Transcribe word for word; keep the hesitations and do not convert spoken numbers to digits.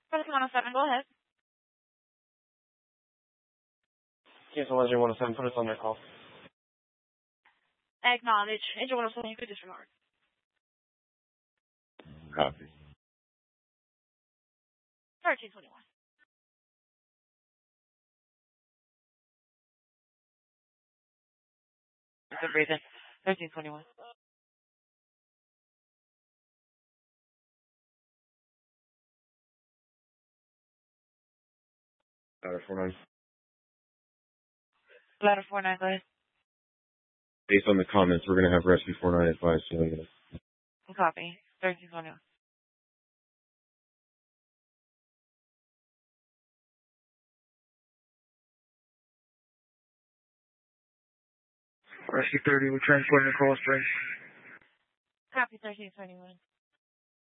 Rescue one oh seven, go ahead. Cancel one oh seven, put us on their call. Acknowledge. Angel one oh seven, you could disregard. Copy. thirteen twenty-one. Good reason. thirteen twenty-one. Ladder four nine. Ladder four nine, go ahead. Based on the comments, we're going to have Rescue four nine advise. So copy. thirteen twenty-one. Rescue thirty, we're transporting to Coral Springs. Copy thirteen twenty-one.